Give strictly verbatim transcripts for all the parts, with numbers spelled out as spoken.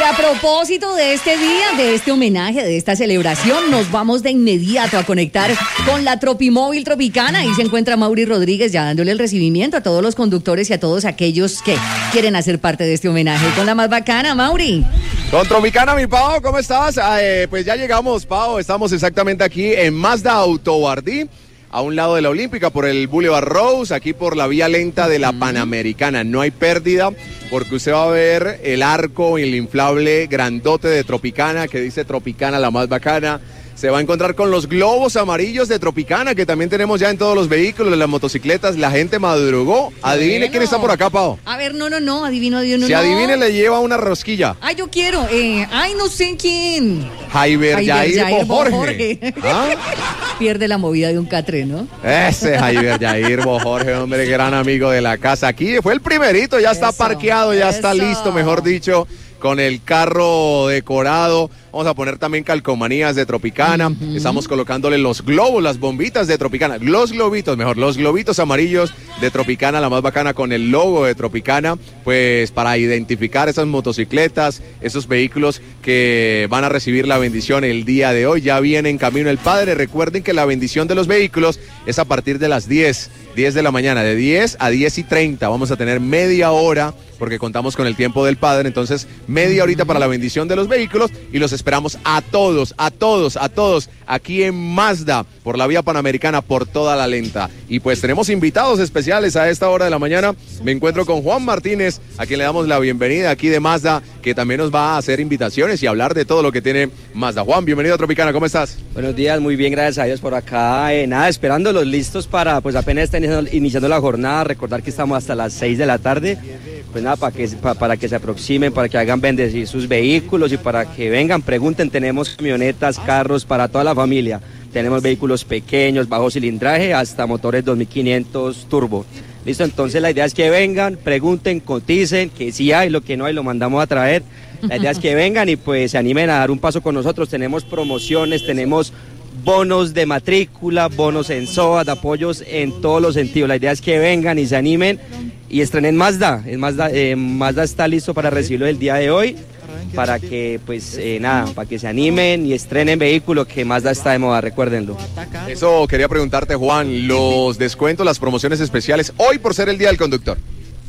a propósito de este día, de este homenaje, de esta celebración, nos vamos de inmediato a conectar con la Tropimóvil Tropicana. Ahí se encuentra Mauri Rodríguez ya dándole el recibimiento a todos los conductores y a todos aquellos que quieren hacer parte de este homenaje. Con la más bacana, Mauri. Con Tropicana, mi Pao, ¿cómo estás? Eh, pues ya llegamos, Pao, estamos exactamente aquí en Mazda Autobardí, a un lado de la Olímpica, por el Boulevard Rose, aquí por la vía lenta de la Panamericana. No hay pérdida, porque usted va a ver el arco y el inflable grandote de Tropicana, que dice Tropicana, la más bacana. Se va a encontrar con los globos amarillos de Tropicana, que también tenemos ya en todos los vehículos, en las motocicletas. La gente madrugó. Adivine bueno. quién está por acá, Pao. A ver, no, no, no, adivino, adivino. Si no. adivine, le lleva una rosquilla. Ay, yo quiero. Eh, ay, no sé quién. Jaiber Yair Bojorge. Jorge. ¿Ah? Pierde la movida de un catre, ¿no? Ese Jaiber Yair Bojorge, hombre, gran amigo de la casa. Aquí fue el primerito, ya está eso, parqueado, ya eso. está listo, mejor dicho, con el carro decorado. Vamos a poner también calcomanías de Tropicana. Uh-huh. Estamos colocándole los globos, las bombitas de Tropicana. Los globitos, mejor, los globitos amarillos de Tropicana, la más bacana, con el logo de Tropicana, pues para identificar esas motocicletas, esos vehículos que van a recibir la bendición el día de hoy. Ya viene en camino el Padre. Recuerden que la bendición de los vehículos es a partir de las diez de la mañana, de diez a diez y treinta. Vamos a tener media hora, porque contamos con el tiempo del Padre, entonces media horita para la bendición de los vehículos, y los esperamos a todos, a todos, a todos, aquí en Mazda, por la vía Panamericana, por toda la lenta. Y pues tenemos invitados especiales a esta hora de la mañana. Me encuentro con Juan Martínez, a quien le damos la bienvenida aquí de Mazda, que también nos va a hacer invitaciones y hablar de todo lo que tiene Mazda. Juan, bienvenido a Tropicana, ¿cómo estás? Buenos días, muy bien, gracias a Dios por acá. Eh, nada, esperándolos listos para, pues apenas está iniciando, iniciando la jornada, recordar que estamos hasta las seis de la tarde. Pues nada, para que, para, para que se aproximen, para que hagan bendecir sus vehículos y para que vengan, pregunten. Tenemos camionetas, carros para toda la familia. Tenemos vehículos pequeños, bajo cilindraje, hasta motores dos mil quinientos turbo. Listo, entonces la idea es que vengan, pregunten, coticen, que si hay, lo que no hay, lo mandamos a traer. La idea es que vengan y pues se animen a dar un paso con nosotros. Tenemos promociones, tenemos bonos de matrícula, bonos en S O A T, apoyos en todos los sentidos. La idea es que vengan y se animen y estrenen Mazda. El Mazda, eh, Mazda está listo para recibirlo el día de hoy, para que pues eh, nada, para que se animen y estrenen vehículo, que Mazda está de moda, recuérdenlo. Eso quería preguntarte, Juan, los descuentos, las promociones especiales, hoy por ser el Día del Conductor.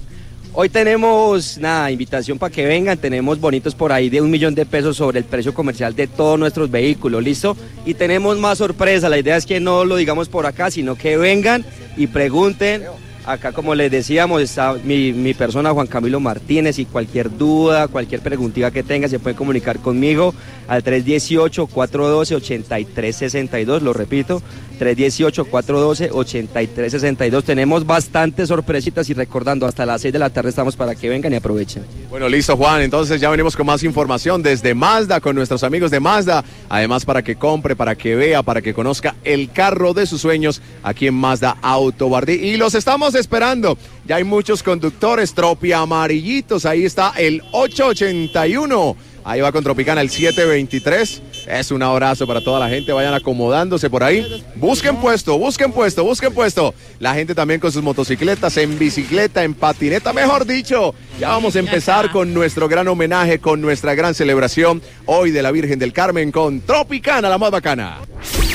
Hoy tenemos, nada, invitación para que vengan, tenemos bonitos por ahí de un millón de pesos sobre el precio comercial de todos nuestros vehículos, ¿listo? Y tenemos más sorpresa, la idea es que no lo digamos por acá, sino que vengan y pregunten. Acá, como les decíamos, está mi, mi persona, Juan Camilo Martínez, y cualquier duda, cualquier preguntita que tenga, se puede comunicar conmigo al tres uno ocho, cuatro uno dos, ocho tres seis dos, lo repito, tres uno ocho, cuatro uno dos, ocho tres seis dos. Tenemos bastantes sorpresitas y recordando, hasta las seis de la tarde estamos para que vengan y aprovechen. Bueno, listo, Juan, entonces ya venimos con más información desde Mazda, con nuestros amigos de Mazda, además para que compre, para que vea, para que conozca el carro de sus sueños aquí en Mazda Autobardí, y los estamos esperando. Ya hay muchos conductores, tropi amarillitos, ahí está el ocho ochenta y uno, ahí va con Tropicana el siete veintitrés. Es un abrazo para toda la gente, vayan acomodándose por ahí, busquen puesto, busquen puesto, busquen puesto. La gente también con sus motocicletas, en bicicleta, en patineta, mejor dicho. Ya vamos a empezar con nuestro gran homenaje, con nuestra gran celebración hoy de la Virgen del Carmen, con Tropicana, la más bacana.